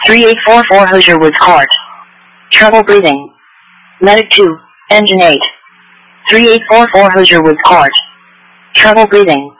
3844 Hoosier Woods Heart. Trouble breathing. Medic 2, Engine 8. 3844 Hoosier Woods Heart. Trouble breathing.